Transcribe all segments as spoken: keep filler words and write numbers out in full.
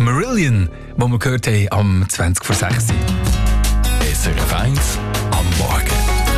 Marillion, die wir gehört haben am zwanzig vor sechs. S R F eins am Morgen.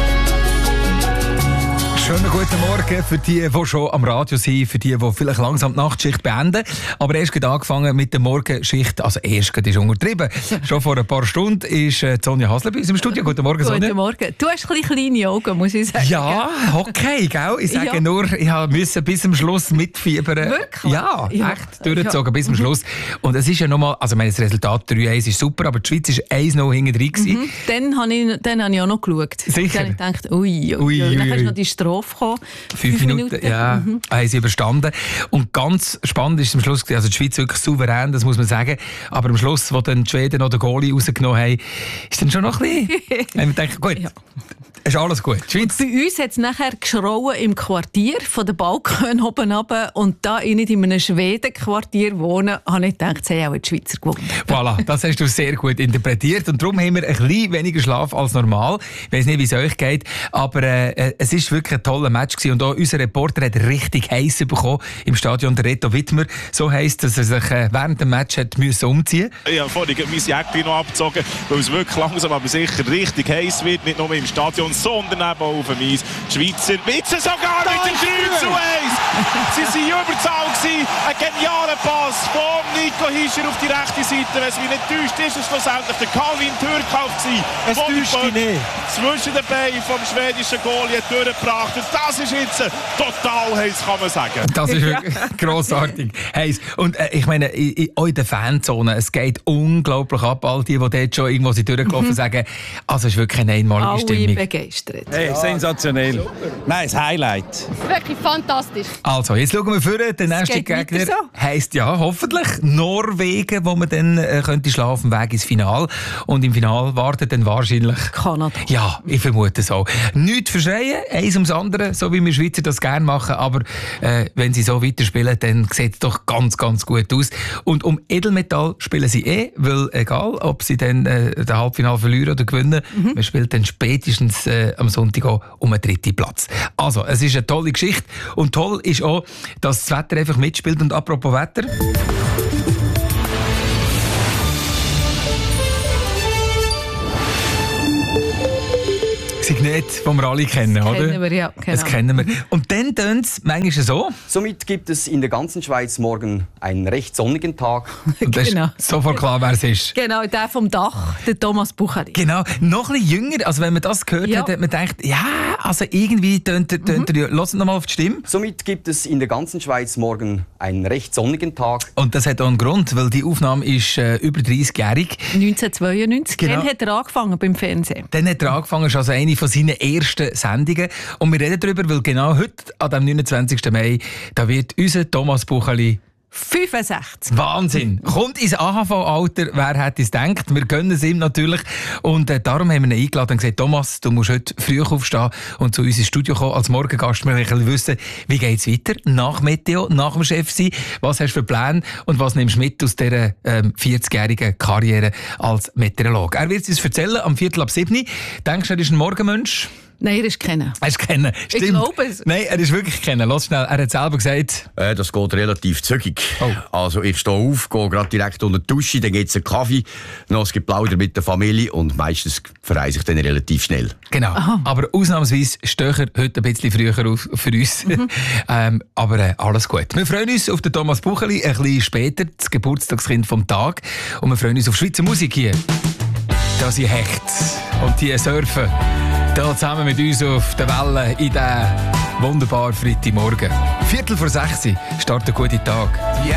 Schönen guten Morgen für die, die schon am Radio sind, für die, die vielleicht langsam die Nachtschicht beenden. Aber erst gerade angefangen mit der Morgenschicht, also erst gerade ist untertrieben. Schon vor ein paar Stunden ist Sonja Hasler bei uns im Studio. Guten Morgen, Sonja. Guten Morgen. Du hast ein bisschen kleine Augen, muss ich sagen. Ja, okay, gell? Ich sage ja. nur, ich musste bis zum Schluss mitfiebern. Wirklich? Ja, ja. echt durchgezogen ja. bis zum Schluss. Und es ist ja nochmal, also ich meine, das Resultat drei eins ist super, aber die Schweiz war eins null hinten drin. Mhm. Dann habe ich, dann habe ich auch noch geschaut. Sicher? Dann habe ich gedacht, ui, ui, ui. ui. Dann hast du noch die Strophe gekommen. Fünf, Fünf Minuten, Minuten, ja, mhm. haben sie überstanden. Und ganz spannend ist am Schluss, also die Schweiz wirklich souverän, das muss man sagen. Aber am Schluss, wo dann die Schweden noch den Goalie rausgenommen haben, ist dann schon noch ein bisschen... wenn man denkt, gut, ja. ist alles gut. Bei uns hat es nachher geschrauen im Quartier, von den Balkon oben runter. Und da ich nicht in einem Schweden-Quartier wohne, habe ich gedacht, sie haben auch die Schweizer gewonnen. Voilà, das hast du sehr gut interpretiert. Und darum haben wir ein bisschen weniger Schlaf als normal. Ich weiss nicht, wie es euch geht, aber äh, es war wirklich ein toller Match gewesen. Und auch unser Reporter hat richtig heiß bekommen im Stadion, der Reto Wittmer. So heisst, dass er sich äh, während dem Match hat müssen umziehen musste. Ich habe vorhin mein Jäckchen noch abgezogen, weil es wirklich langsam aber sicher richtig heiß wird. Nicht nur im Stadion, sondern eben auch auf dem Eis. Die Schweizer Witze sogar mit dem drei zu eins. Sie waren Überzahl gewesen. Ein genialer Pass von Nico Hischer auf die rechte Seite. Wenn es mich nicht täuscht, ist es schlussendlich der Calvin Türkauf gewesen. Es täuscht dich nicht. Zwischen den Beinen vom schwedischen Goalie durchgebracht. Und das ist jetzt total heiß, kann man sagen. Das ist wirklich grossartig heiß. Und äh, ich meine, auch in der Fanzone, es geht unglaublich ab. All die, die dort schon irgendwo sind durchgelaufen, mhm. sagen, also es ist wirklich eine einmalige Alle Stimmung. begeistert. Hey, sensationell. Nein, das Highlight. Wirklich fantastisch. Also, jetzt schauen wir vor. Der nächste Gegner so. heisst ja hoffentlich Norwegen, wo man dann äh, könnte schlafen Weg ins Finale. Und im Finale wartet dann wahrscheinlich Kanada. Ja, ich vermute so. Nichts verschreien, eins ums andere, so wie wir Schweizer das gerne machen. Aber äh, wenn sie so weiterspielen, dann sieht es doch ganz, ganz gut aus. Und um Edelmetall spielen sie eh, weil egal, ob sie dann äh, den Halbfinale verlieren oder gewinnen, mhm. man spielt dann spätestens äh, am Sonntag auch um einen dritten Platz. Also, es ist eine tolle Geschichte. Und toll ist auch, dass das Wetter einfach mitspielt. Und apropos Wetter... Signet, die wir alle kennen, das oder? Kennen wir, ja, genau. Das kennen wir. Und dann tönt es manchmal so. Somit gibt es in der ganzen Schweiz morgen einen recht sonnigen Tag. Und das Genau. ist sofort klar, wer es ist. Genau, der vom Dach, der Thomas Bucheri. Genau, noch ein bisschen jünger. Also wenn man das gehört Ja. hat, hat man gedacht, ja, also irgendwie tönt er, tönt er, mhm. Hört noch mal auf die Stimme. Somit gibt es in der ganzen Schweiz morgen einen recht sonnigen Tag. Und das hat auch einen Grund, weil die Aufnahme ist äh, über dreißigjährig. neunzehnhundertzweiundneunzig. Genau. Dann hat er angefangen beim Fernsehen. Dann hat er angefangen, ist also eine von seinen ersten Sendungen. Und wir reden darüber, weil genau heute, an dem neunundzwanzigsten Mai, da wird unser Thomas Bucheli fünfundsechzig. Wahnsinn! Kommt ins A H V-Alter, wer hätte es gedacht? Wir gönnen es ihm natürlich. Und äh, darum haben wir ihn eingeladen und gesagt, Thomas, du musst heute früh aufstehen und zu uns ins Studio kommen als Morgengast. Wir wollen wissen, wie geht es weiter nach Meteo, nach dem Chef sein? Was hast du für Pläne und was nimmst du mit aus dieser ähm, vierzigjährigen Karriere als Meteorolog? Er wird es uns erzählen am Viertel ab sieben. Denkst du, er ist ein Morgenmensch? Nein, er ist kennen. Er ist kennen. Stimmt. Ich glaube es. Nein, er ist wirklich kennen. Lass schnell. Er hat selber gesagt... Äh, das geht relativ zügig. Oh. Also ich stehe auf, gehe gerade direkt unter die Dusche, dann gibt es einen Kaffee, noch ein Geplauder mit der Familie und meistens verreise ich dann relativ schnell. Genau. Aha. Aber ausnahmsweise stehe ich heute ein bisschen früher auf für uns. Mhm. ähm, aber äh, alles gut. Wir freuen uns auf den Thomas Bucheli, ein bisschen später, das Geburtstagskind vom Tag. Und wir freuen uns auf Schweizer Musik hier. Da sind Hecht und die surfen. Da zusammen mit uns auf der Welle in diesen wunderbaren Freitagmorgen. Viertel vor sechs startet ein guter Tag.